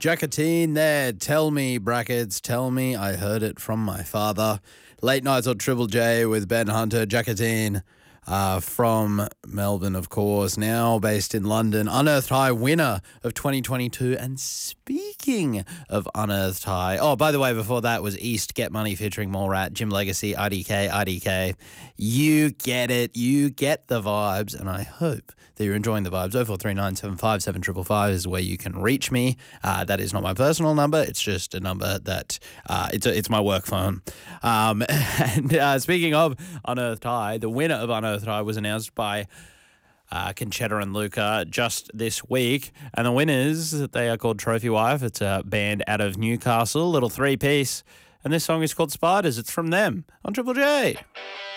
Jacatine there. Tell me, brackets, tell me I heard it from my father. Late nights on Triple J with Ben Hunter. Jacatine from Melbourne, of course, now based in London. Unearthed High winner of 2022. And speaking of Unearthed High, oh, by the way, before that was East Get Money featuring Mallrat, Jim Legacy, IDK. You get it. You get the vibes. And I hope that you're enjoying the vibes. 0439757555 is where you can reach me. That is not my personal number. It's just a number that it's my work phone. And speaking of Unearthed High, the winner of Unearthed High was announced by Conchetta and Luca just this week. And the winners, they are called Trophy Wife. It's a band out of Newcastle, little three-piece. And this song is called Spiders. It's from them on Triple J.